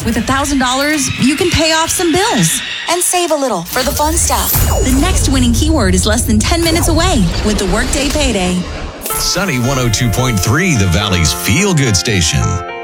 With $1,000, you can pay off some bills. And save a little for the fun stuff. The next winning keyword is less than 10 minutes away with the Workday Payday. Sunny 102.3, the Valley's feel-good station.